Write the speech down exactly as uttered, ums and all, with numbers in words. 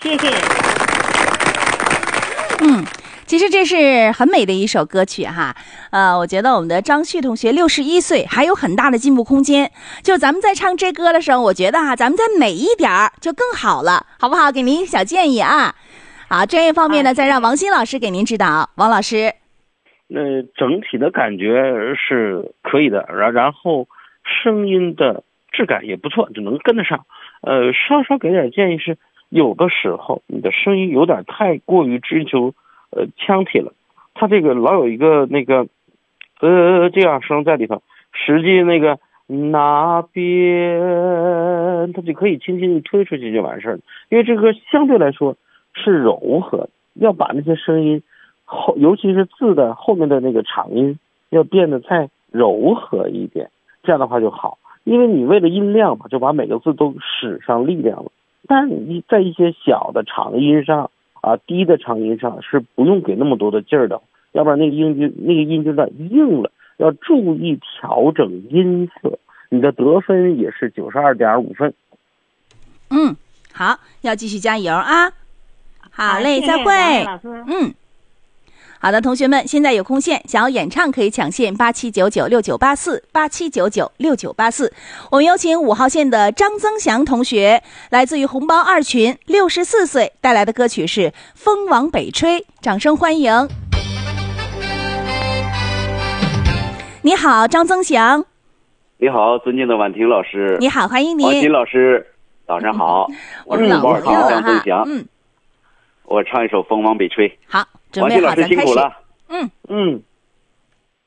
谢谢。 嗯。其实这是很美的一首歌曲哈，呃，我觉得我们的张旭同学六十一岁还有很大的进步空间。就咱们在唱这歌的时候，我觉得哈、啊，咱们再美一点儿就更好了，好不好？给您小建议啊。好，专业方面呢，再让王鑫老师给您指导。王老师， 那整体的感觉是可以的，然然后声音的质感也不错，就能跟得上。呃，稍稍给点建议是，有的时候你的声音有点太过于追求。呃，腔体了，它这个老有一个那个，呃，这样声在里头，实际那个那边，它就可以轻轻一推出去就完事儿了。因为这个相对来说是柔和的，要把那些声音后，尤其是字的后面的那个长音，要变得再柔和一点，这样的话就好。因为你为了音量嘛，就把每个字都使上力量了，但是你在一些小的长音上。啊，低的长音上是不用给那么多的劲儿的，要不然那个音就那个音就在硬了。要注意调整音色，你的得分也是九十二点五分。 嗯，好，要继续加油啊！好嘞，再会。嗯。好的，同学们，现在有空线，想要演唱可以抢线八七九九六九八四八七九九六九八四。我们有请五号线的张增祥同学，来自于红包二群，六十四岁，带来的歌曲是《风往北吹》，掌声欢迎。你好，张增祥。 你好，尊敬的婉婷老师。 你好，欢迎您。 婉婷老师，早上好。嗯、我是红包二群张增祥。 嗯， 我唱一首《风往北吹》。 好。准备好， 王老师辛苦了。 嗯嗯，